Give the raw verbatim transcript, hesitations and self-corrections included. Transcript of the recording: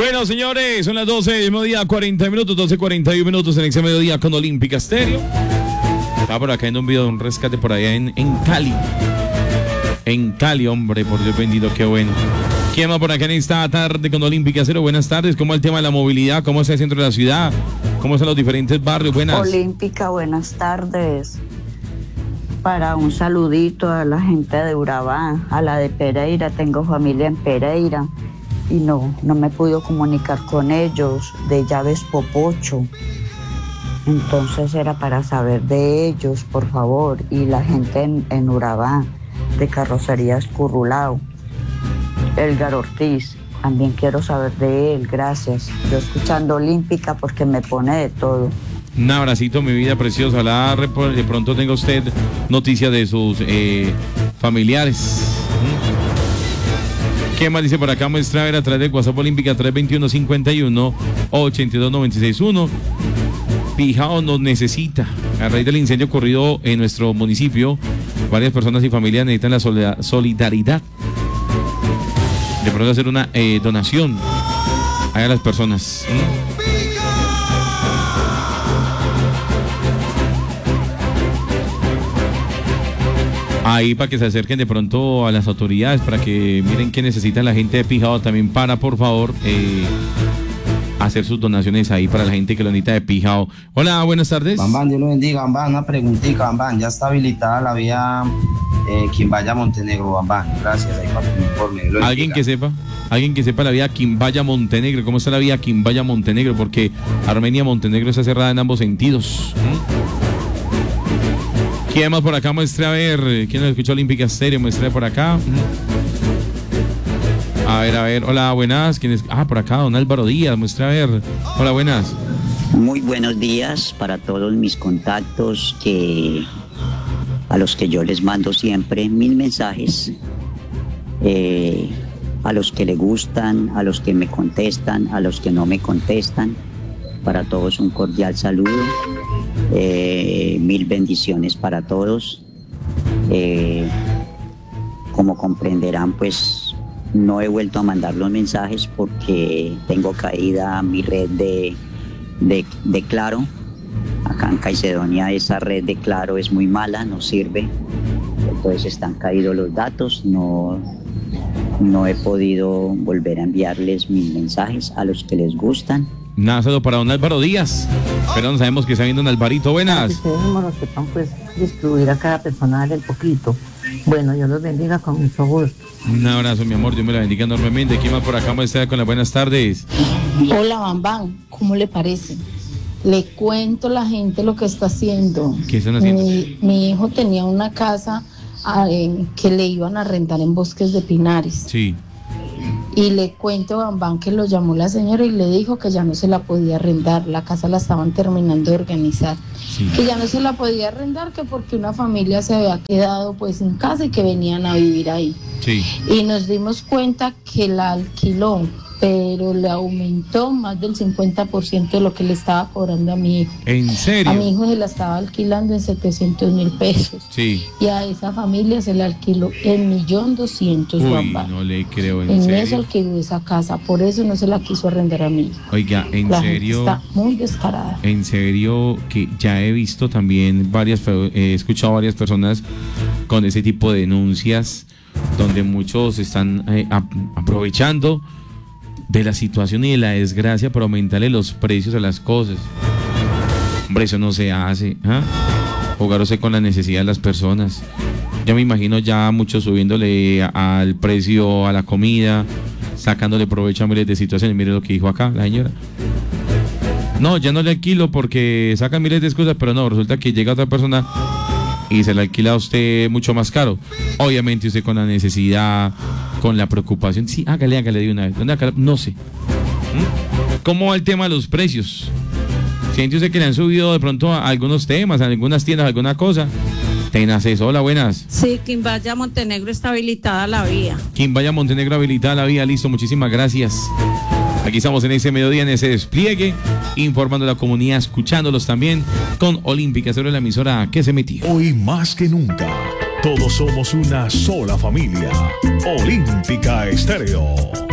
Bueno, señores, son las doce del mediodía, cuarenta minutos, doce cuarenta y uno minutos en Exa Mediodía con Olímpica Estéreo. Estaba por acá en un video de un rescate por allá en, en Cali. En Cali, hombre, por Dios bendito, qué bueno. ¿Quién va por acá en esta tarde con Olímpica Estéreo? Buenas tardes, ¿cómo es el tema de la movilidad? ¿Cómo es el centro de la ciudad? ¿Cómo son los diferentes barrios? Buenas. Olímpica, buenas tardes. Para un saludito a la gente de Urabá, a la de Pereira, tengo familia en Pereira y no, no me pude comunicar con ellos, de Llaves Popocho. Entonces era para saber de ellos, por favor, y la gente en, en Urabá, de Carrocerías Currulao. Elgar Ortiz, también quiero saber de él, gracias. Yo escuchando Olímpica porque me pone de todo. Un abracito, mi vida preciosa. La, de pronto tenga usted noticias de sus eh, familiares. ¿Qué más dice por acá? Muestra a ver a través de WhatsApp Olímpica tres veintiuno cincuenta y uno ochenta y dos noventa y seis uno. Pijao nos necesita. A raíz del incendio ocurrido en nuestro municipio, varias personas y familias necesitan la solidaridad. De pronto hacer una eh, donación a las personas. ¿Mm? Ahí para que se acerquen de pronto a las autoridades, para que miren qué necesita la gente de Pijao también, para por favor eh, hacer sus donaciones ahí para la gente que lo necesita de Pijao. Hola, buenas tardes. Bambán, Dios lo bendiga, Bambán, una preguntita, Bambán, ya está habilitada la vía eh, Quimbaya Montenegro, Bambán, gracias ahí para que me informe. Alguien que sepa, alguien que sepa la vía Quimbaya Montenegro, ¿cómo está la vía Quimbaya Montenegro? Porque Armenia Montenegro está cerrada en ambos sentidos. ¿Mm? ¿Quién más por acá? Muestre a ver. ¿Quién nos escuchó Olímpica Estéreo? Muestre por acá. A ver, a ver. Hola, buenas. ¿Quién es? Ah, por acá, don Álvaro Díaz. Muestre a ver. Hola, buenas. Muy buenos días para todos mis contactos, que a los que yo les mando siempre mil mensajes. Eh, a los que le gustan, a los que me contestan, a los que no me contestan. Para todos un cordial saludo. Eh, mil bendiciones para todos. Eh, como comprenderán, pues no he vuelto a mandar los mensajes porque tengo caída mi red de, de, de Claro. Acá en Caicedonia esa red de Claro es muy mala, no sirve. Entonces están caídos los datos. No, no he podido volver a enviarles mis mensajes a los que les gustan. Nada, saludo para don Álvaro Díaz. Pero no sabemos que está viendo don Alvarito. Buenas. Que ustedes mismos nos sepan pues distribuir a cada persona el poquito. Bueno, Dios los bendiga con mucho gusto. Un abrazo, mi amor, Dios me la bendiga enormemente. ¿Quién más por acá? Vamos a estar con las buenas tardes. Hola, Bambán, ¿cómo le parece? Le cuento a la gente lo que está haciendo. ¿Qué están haciendo? Mi, mi hijo tenía una casa eh, que le iban a rentar en Bosques de Pinares. Sí. Y le cuento a Bambán que lo llamó la señora y le dijo que ya no se la podía arrendar, la casa la estaban terminando de organizar, sí. Que ya no se la podía arrendar, que porque una familia se había quedado pues en casa y que venían a vivir ahí. Sí. Y nos dimos cuenta que la alquiló, pero le aumentó más del cincuenta por ciento de lo que le estaba cobrando a mi hijo. ¿En serio? A mi hijo se la estaba alquilando en setecientos mil pesos. Sí. Y a esa familia se la alquiló en millón doscientos. Uy, no le creo, en, en serio. En eso alquiló esa casa, por eso no se la quiso arrendar a mí. Oiga, en la serio. Gente está muy descarada. En serio, que ya he visto también varias, he escuchado varias personas con ese tipo de denuncias, donde muchos están eh, aprovechando de la situación y de la desgracia para aumentarle los precios a las cosas. Hombre, eso no se hace, ¿ah? Jugarse con la necesidad de las personas. Ya me imagino ya muchos subiéndole a, al precio a la comida, sacándole provecho a miles de situaciones. Mire lo que dijo acá la señora. No, ya no le alquilo porque saca miles de excusas, pero no, resulta que llega otra persona y se le alquila a usted mucho más caro. Obviamente usted con la necesidad, con la preocupación, sí, hágale, hágale de una vez. ¿Dónde acá? No sé. ¿Mm? ¿Cómo va el tema de los precios? ¿Siente usted que le han subido de pronto a algunos temas, a algunas tiendas, alguna cosa? Tenaz eso. Hola, buenas. Sí, Quimbaya Montenegro está habilitada la vía. Quimbaya Montenegro habilitada la vía, listo, muchísimas gracias. Aquí estamos en ese mediodía, en ese despliegue, informando a la comunidad, escuchándolos también con Olímpica sobre la emisora que se metió. Hoy más que nunca, todos somos una sola familia. Olímpica Estéreo.